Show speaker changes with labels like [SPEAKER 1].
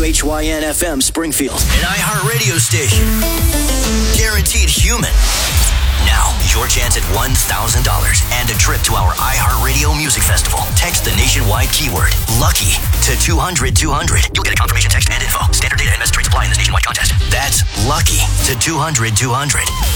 [SPEAKER 1] WHYN-FM Springfield.
[SPEAKER 2] An iHeart radio station. Guaranteed human. Now, your chance at $1,000 and a trip to our iHeartRadio Music Festival. Text the nationwide keyword LUCKY to 200-200. You'll get a confirmation text and info. Standard data and message rates apply in this nationwide contest. That's LUCKY to 200-200.